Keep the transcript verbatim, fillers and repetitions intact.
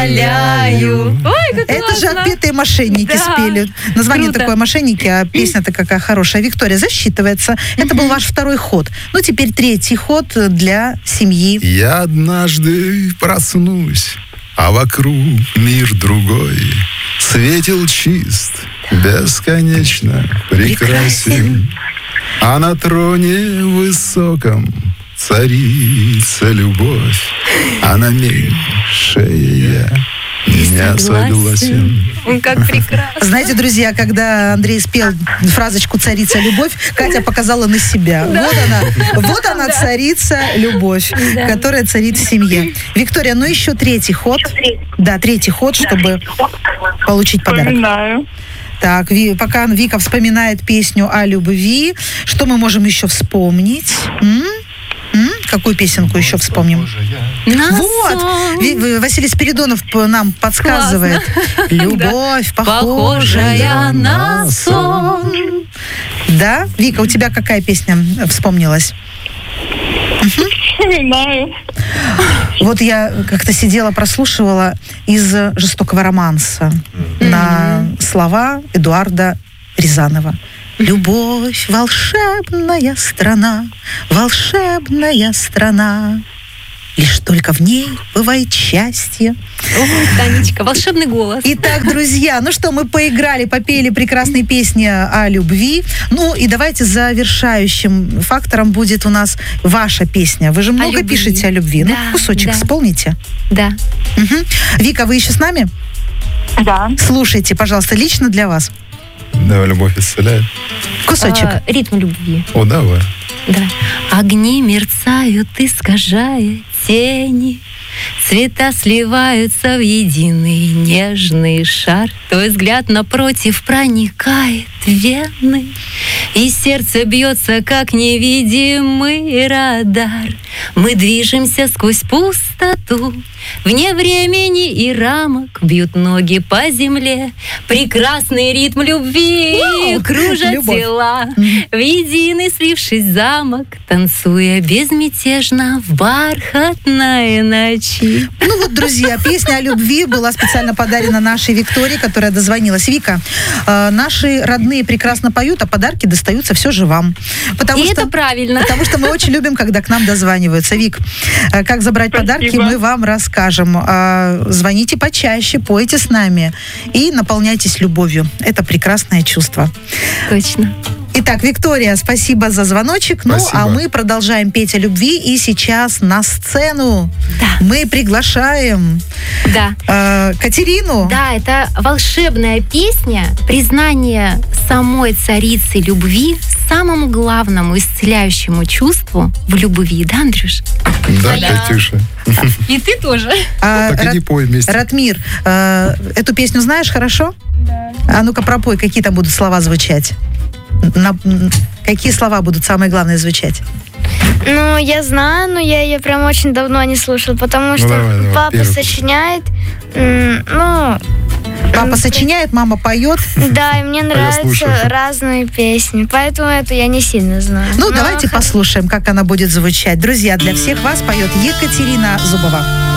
умоляю. Ой, как Это классно. же «Отпетые мошенники» Да. спели. Название Круто. такое «Мошенники», а песня-то какая хорошая. Виктория, засчитывается. Это был ваш второй ход. Ну, теперь третий ход для семьи. Я однажды проснусь, а вокруг мир другой. Светил чист, бесконечно прекрасен. А на троне высоком царица любовь. А на меньшее я не согласен. Он как прекрасно. Знаете, друзья, когда Андрей спел фразочку «Царица любовь», Катя показала на себя. Вот она, вот она царица любовь, Да. которая царит в семье. Виктория, ну еще третий ход. Да, третий ход, чтобы получить подарок. Вспоминаю. Так, Ви- пока Вика вспоминает песню о любви, что мы можем еще вспомнить? М? М? Какую песенку еще вспомним? На Вот! сон. Ви- Ви- Василий Спиридонов п- нам подсказывает. Любовь, похожая на сон. Да? Вика, у тебя какая песня вспомнилась? Вспоминаю. Вот я как-то сидела, прослушивала из «Жестокого романса» на слова Эдуарда Рязанова. Любовь, волшебная страна, волшебная страна. Лишь только в ней бывает счастье. Ой, Танечка, волшебный голос. Итак, друзья, ну что, мы поиграли, попели прекрасные песни о любви. Ну и давайте завершающим фактором будет у нас ваша песня. Вы же много любви. пишете о любви. Да, ну, кусочек да. исполните. Да. Мгм. Вика, вы еще с нами? Да. Слушайте, пожалуйста, лично для вас. Давай, любовь исцеляет. Кусочек. А, ритм любви. О, давай. Да. Огни мерцают, искажая тени. Цвета сливаются в единый нежный шар. Твой взгляд напротив проникает в вены, и сердце бьется, как невидимый радар. Мы движемся сквозь пустоту, вне времени и рамок. Бьют ноги по земле, прекрасный ритм любви. Кружат Любовь. тела в единый слившись замок, танцуя безмятежно в бархатной ночи. Ну вот, друзья, песня о любви была специально подарена нашей Виктории, которая дозвонилась. Вика, э, наши родные прекрасно поют, а подарки достаются все же вам. Потому И что, это правильно. Потому что мы очень любим, когда к нам дозваниваются. Вик, э, как забрать Спасибо. подарки, мы вам расскажем. А, звоните почаще, пойте с нами и наполняйтесь любовью. Это прекрасное чувство. Точно. Итак, Виктория, спасибо за звоночек. Спасибо. Ну, а мы продолжаем петь о любви. И сейчас на сцену Да. мы приглашаем Да. э, Катерину. Да, это волшебная песня, признание самой царицы любви самому главному исцеляющему чувству в любви. Да, Андрюш? Да, Да. Катюша. И ты тоже. А, Так Рат- иди пой вместе. Ратмир, э, эту песню знаешь хорошо? Да. А ну-ка пропой, какие там будут слова звучать. На- м, какие слова будут самые главные звучать? Ну, я знаю, но я ее прям очень давно не слушала, потому что давай, давай, папа первый. сочиняет, м, ну, Папа сочиняет, мама поет. да, и мне я нравятся слушаю. разные песни, поэтому эту я не сильно знаю. Ну, Но давайте х- послушаем, как она будет звучать. Друзья, для всех вас поет Екатерина Зубова.